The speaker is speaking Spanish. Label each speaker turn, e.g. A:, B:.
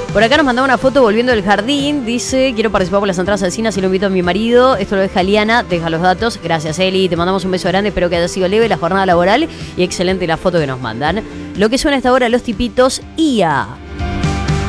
A: Por acá nos mandaba una foto volviendo del jardín. Dice, quiero participar por las entradas al cine, así lo invito a mi marido. Esto lo deja Liana, deja los datos. Gracias, Eli. Te mandamos un beso grande. Espero que haya sido leve la jornada laboral y excelente la foto que nos mandan. Lo que suena a esta hora, Los Tipitos, IA.